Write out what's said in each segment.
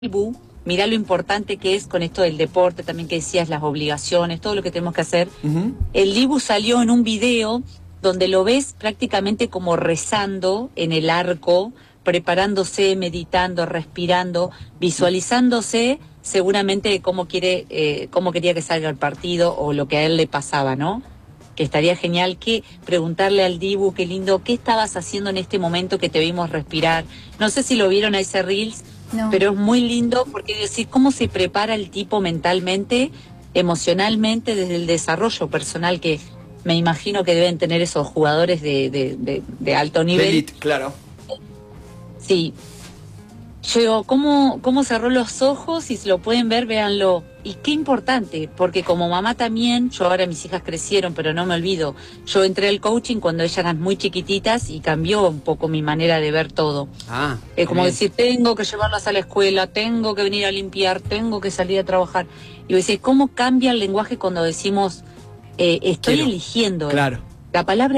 Dibu, mirá lo importante que es con esto del deporte, también que decías, las obligaciones, todo lo que tenemos que hacer. El Dibu salió en un video donde lo ves prácticamente como rezando en el arco, preparándose, meditando, respirando, visualizándose seguramente de cómo quería que salga el partido o lo que a él le pasaba, ¿no? Que estaría genial que preguntarle al Dibu, qué lindo, ¿qué estabas haciendo en este momento que te vimos respirar? No sé si lo vieron a ese Reels. No. Pero es muy lindo porque decir cómo se prepara el tipo mentalmente, emocionalmente, desde el desarrollo personal que me imagino que deben tener esos jugadores de alto nivel. De elite, claro. Sí. Yo, ¿cómo cerró los ojos? Y si lo pueden ver, véanlo. Y qué importante, porque como mamá también, yo ahora mis hijas crecieron, pero no me olvido. Yo entré al coaching cuando ellas eran muy chiquititas y cambió un poco mi manera de ver todo. Como decir, tengo que llevarlas a la escuela, tengo que venir a limpiar, tengo que salir a trabajar. Y decir, ¿cómo cambia el lenguaje cuando decimos, estoy eligiendo? Claro. La palabra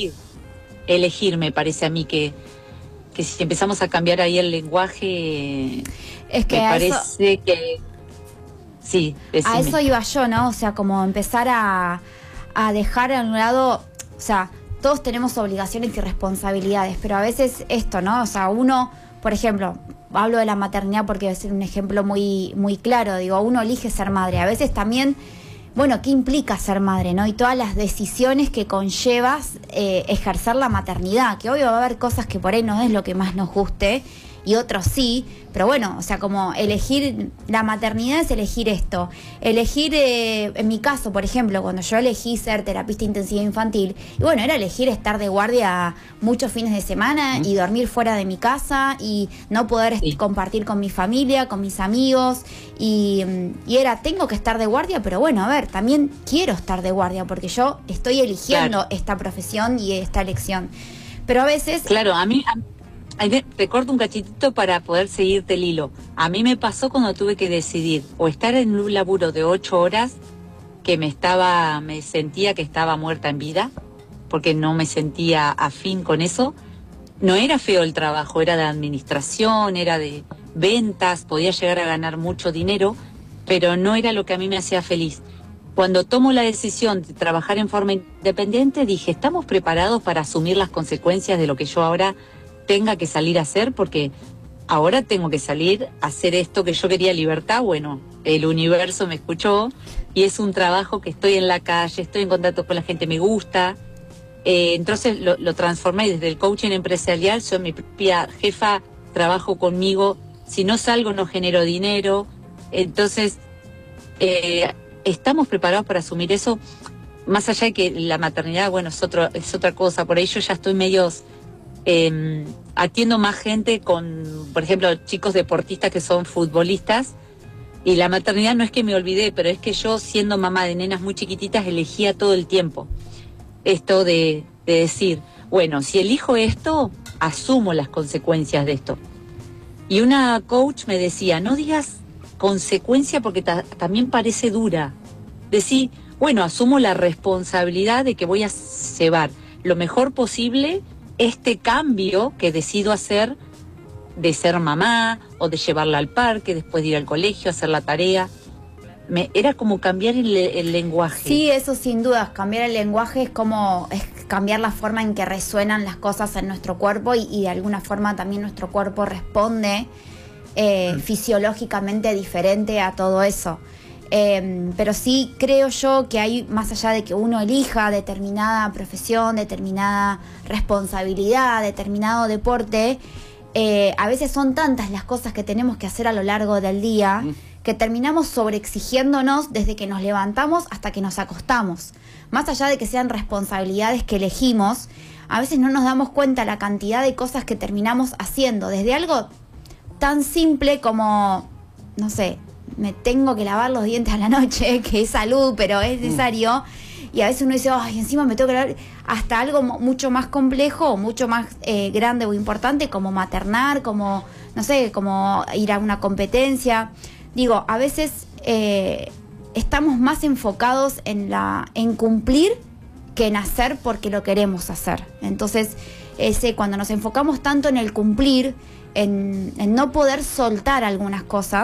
elegir me parece a mí que si empezamos a cambiar ahí el lenguaje, es que me parece que... Sí, decime. A eso iba yo, ¿no? O sea, como empezar a dejar a un lado, o sea, todos tenemos obligaciones y responsabilidades, pero a veces esto, ¿no? O sea, uno, por ejemplo, hablo de la maternidad porque es un ejemplo muy, muy claro, digo, uno elige ser madre, a veces también, bueno, ¿qué implica ser madre, no? Y todas las decisiones que conllevas ejercer la maternidad, que obvio va a haber cosas que por ahí no es lo que más nos guste, y otros sí, pero bueno, o sea, como elegir la maternidad es elegir esto. Elegir, en mi caso, por ejemplo, cuando yo elegí ser terapista intensiva infantil, y bueno, era elegir estar de guardia muchos fines de semana y dormir fuera de mi casa y no poder compartir con mi familia, con mis amigos, y era, tengo que estar de guardia, pero bueno, a ver, también quiero estar de guardia porque yo estoy eligiendo esta profesión y esta elección. Pero a veces... Claro, a mí te corto un cachitito para poder seguirte el hilo. A mí me pasó cuando tuve que decidir o estar en un laburo de 8 horas que me sentía que estaba muerta en vida, porque no me sentía afín con eso. No era feo el trabajo, era de administración, era de ventas, podía llegar a ganar mucho dinero, pero no era lo que a mí me hacía feliz. Cuando tomo la decisión de trabajar en forma independiente, dije, ¿estamos preparados para asumir las consecuencias de lo que yo ahora tenga que salir a hacer? Porque ahora tengo que salir a hacer esto que yo quería, libertad. Bueno, el universo me escuchó y es un trabajo que estoy en la calle, estoy en contacto con la gente, me gusta. Entonces lo transformé desde el coaching empresarial, soy mi propia jefa, trabajo conmigo, si no salgo no genero dinero. Entonces, estamos preparados para asumir eso, más allá de que la maternidad, bueno, es otra cosa. Por ahí yo ya estoy atiendo más gente con, por ejemplo, chicos deportistas que son futbolistas, y la maternidad no es que me olvidé, pero es que yo, siendo mamá de nenas muy chiquititas, elegía todo el tiempo esto de decir, bueno, si elijo esto, asumo las consecuencias de esto. Y una coach me decía, no digas consecuencia porque también parece dura. Decí, bueno, asumo la responsabilidad de que voy a llevar lo mejor posible este cambio que decido hacer, de ser mamá o de llevarla al parque, después de ir al colegio, hacer la tarea. Era como cambiar el lenguaje. Sí, eso sin dudas, cambiar el lenguaje es cambiar la forma en que resuenan las cosas en nuestro cuerpo y de alguna forma también nuestro cuerpo responde fisiológicamente diferente a todo eso. Pero sí creo yo que hay, más allá de que uno elija determinada profesión, determinada responsabilidad, determinado deporte, a veces son tantas las cosas que tenemos que hacer a lo largo del día que terminamos sobreexigiéndonos desde que nos levantamos hasta que nos acostamos. Más allá de que sean responsabilidades que elegimos, a veces no nos damos cuenta la cantidad de cosas que terminamos haciendo, desde algo tan simple como, no sé, me tengo que lavar los dientes a la noche, que es salud, pero es necesario, y a veces uno dice, ay, encima me tengo que lavar, hasta algo mucho más complejo, o mucho más grande o importante, como maternar, como, no sé, como ir a una competencia. Digo, a veces estamos más enfocados en cumplir que en hacer porque lo queremos hacer. Entonces, cuando nos enfocamos tanto en el cumplir, en no poder soltar algunas cosas